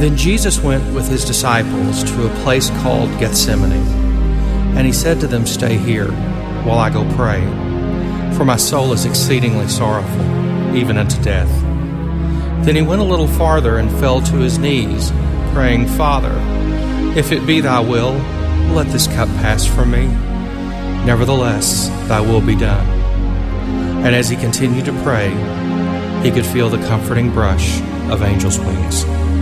Then Jesus went with his disciples to a place called Gethsemane, and he said to them, "Stay here while I go pray, for my soul is exceedingly sorrowful, even unto death." Then he went a little farther and fell to his knees, praying, "Father, if it be thy will, let this cup pass from me. Nevertheless, thy will be done." And as he continued to pray, he could feel the comforting brush of angels' wings.